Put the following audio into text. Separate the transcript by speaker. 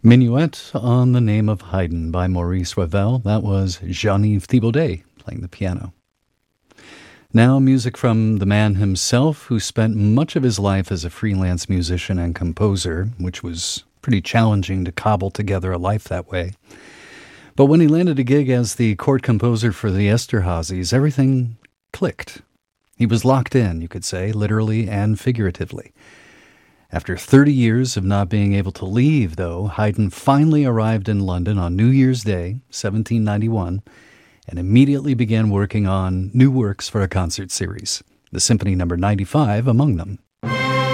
Speaker 1: Minuet on the Name of Haydn by Maurice Ravel. That was Jean-Yves Thibaudet playing the piano. Now, music from the man himself, who spent much of his life as a freelance musician and composer, which was pretty challenging to cobble together a life that way. But when he landed a gig as the court composer for the Esterházys, everything clicked. He was locked in, you could say, literally and figuratively. After 30 years of not being able to leave, though, Haydn finally arrived in London on New Year's Day, 1791, and immediately began working on new works for a concert series, the Symphony No. 95 among them.